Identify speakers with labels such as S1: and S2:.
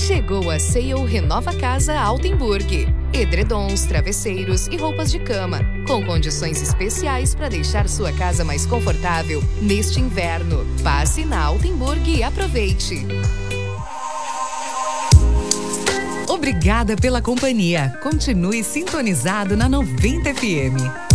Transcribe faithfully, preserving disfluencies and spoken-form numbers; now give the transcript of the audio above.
S1: Chegou a Sale Renova Casa Altenburg. Edredons, travesseiros e roupas de cama, com condições especiais para deixar sua casa mais confortável neste inverno. Passe na Altenburg e aproveite.
S2: Obrigada pela companhia. Continue sintonizado na noventa F M.